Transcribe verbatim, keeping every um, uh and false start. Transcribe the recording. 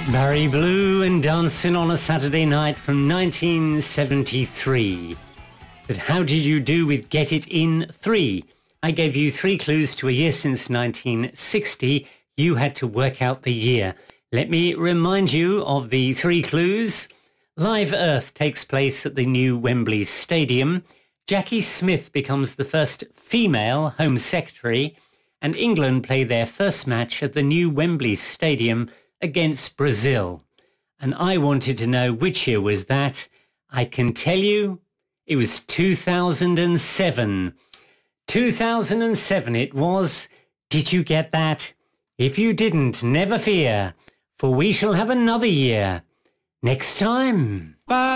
Barry Blue and Dancing on a Saturday Night from nineteen seventy-three. But how did you do with Get It In three? I gave you three clues to a year since nineteen sixty. You had to work out the year. Let me remind you of the three clues. Live Earth takes place at the new Wembley Stadium. Jackie Smith becomes the first female Home Secretary. And England play their first match at the new Wembley Stadium against Brazil. And I wanted to know which year was that. I can tell you it was two thousand seven. two thousand seven it was. Did you get that? If you didn't, never fear, for we shall have another year next time. Bye.